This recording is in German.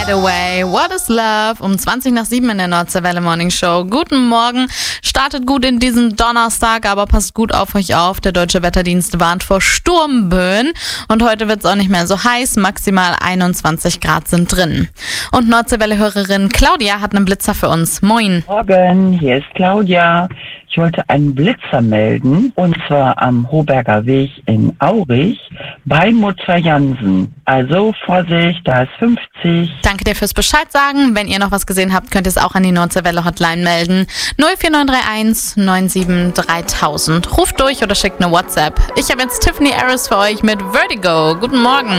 Getaway, What is Love? Um 20 nach 7 in der Nordseewelle Morning Show. Guten Morgen, startet gut in diesen Donnerstag, aber passt gut auf euch auf. Der Deutsche Wetterdienst warnt vor Sturmböen und heute wird es auch nicht mehr so heiß, maximal 21 Grad sind drin. Und Nordseewelle-Hörerin Claudia hat einen Blitzer für uns. Moin. Morgen, hier ist Claudia. Ich wollte einen Blitzer melden, und zwar am Hohberger Weg in Aurich bei Mutter Jansen. Also Vorsicht, da ist 50. Danke dir fürs Bescheid sagen. Wenn ihr noch was gesehen habt, könnt ihr es auch an die Nordseewelle Hotline melden. 04931 97 3000. Ruft durch oder schickt eine WhatsApp. Ich habe jetzt Tiffany Harris für euch mit Vertigo. Guten Morgen.